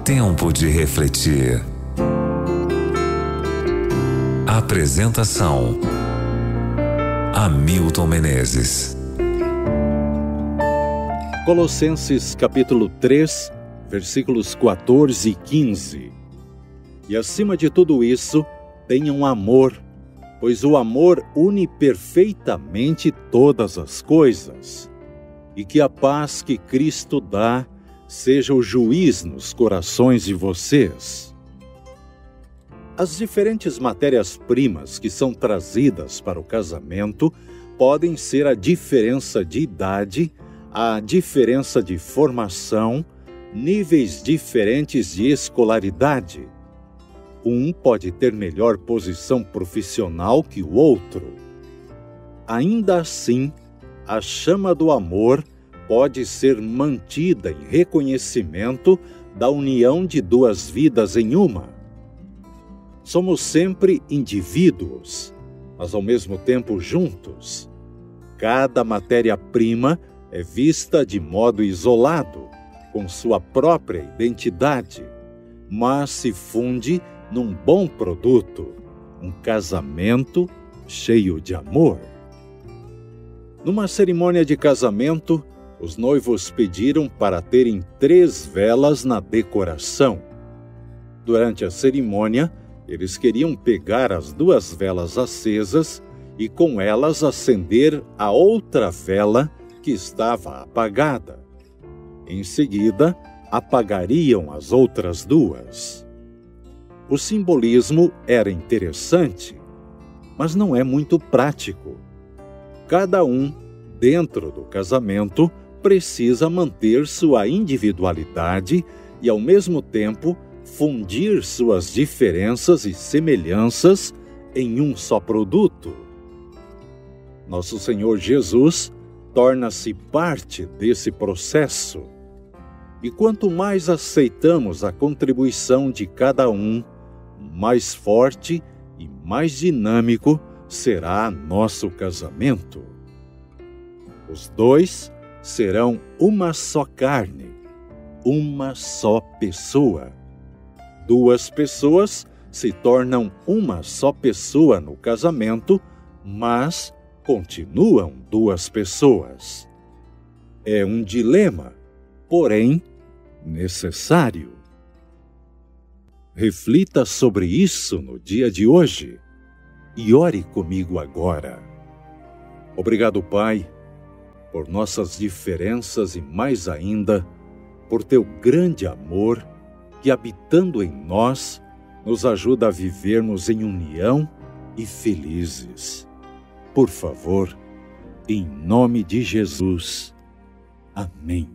Tempo de refletir. Apresentação: Hamilton Menezes. Colossenses capítulo 3, versículos 14 e 15. E acima de tudo isso, tenham amor, pois o amor une perfeitamente todas as coisas. E que a paz que Cristo dá seja o juiz nos corações de vocês. As diferentes matérias-primas que são trazidas para o casamento podem ser a diferença de idade, a diferença de formação, níveis diferentes de escolaridade. Um pode ter melhor posição profissional que o outro. Ainda assim, a chama do amor pode ser mantida em reconhecimento da união de duas vidas em uma. Somos sempre indivíduos, mas ao mesmo tempo juntos. Cada matéria-prima é vista de modo isolado, com sua própria identidade, mas se funde num bom produto, um casamento cheio de amor. Numa cerimônia de casamento, os noivos pediram para terem 3 velas na decoração. Durante a cerimônia, eles queriam pegar as 2 velas acesas e com elas acender a outra vela que estava apagada. Em seguida, apagariam as outras 2. O simbolismo era interessante, mas não é muito prático. Cada um, dentro do casamento, precisa manter sua individualidade e, ao mesmo tempo, fundir suas diferenças e semelhanças em um só produto. Nosso Senhor Jesus torna-se parte desse processo. E quanto mais aceitamos a contribuição de cada um, mais forte e mais dinâmico será nosso casamento. Os 2 serão uma só carne, uma só pessoa. 2 pessoas se tornam uma só pessoa no casamento, mas continuam 2 pessoas. É um dilema, porém necessário. Reflita sobre isso no dia de hoje e ore comigo agora. Obrigado, Pai, por nossas diferenças e mais ainda, por teu grande amor que, habitando em nós, nos ajuda a vivermos em união e felizes. Por favor, em nome de Jesus. Amém.